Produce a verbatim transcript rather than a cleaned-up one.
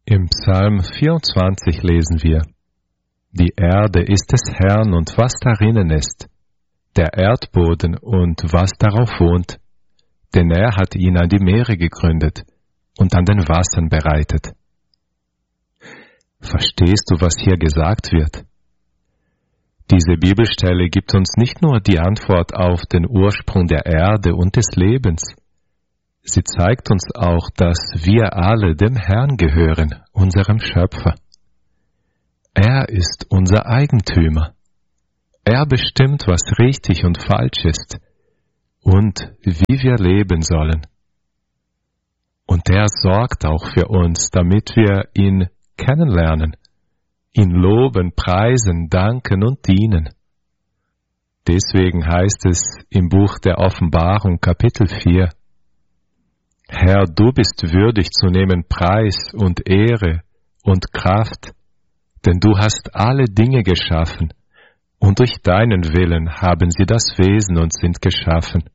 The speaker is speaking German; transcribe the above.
Im Psalm vierundzwanzig lesen wir: Die Erde ist des Herrn und was darinnen ist, der Erdboden und was darauf wohnt, denn er hat ihn an die Meere gegründet und an den Wassern bereitet. Verstehst du, was hier gesagt wird? Diese Bibelstelle gibt uns nicht nur die Antwort auf den Ursprung der Erde und des Lebens, sie zeigt uns auch, dass wir alle dem Herrn gehören, unserem Schöpfer. Er ist unser Eigentümer. Er bestimmt, was richtig und falsch ist und wie wir leben sollen. Und er sorgt auch für uns, damit wir ihn kennenlernen, ihn loben, preisen, danken und dienen. Deswegen heißt es im Buch der Offenbarung, Kapitel vier, Herr, du bist würdig zu nehmen Preis und Ehre und Kraft, denn du hast alle Dinge geschaffen, und durch deinen Willen haben sie das Wesen und sind geschaffen.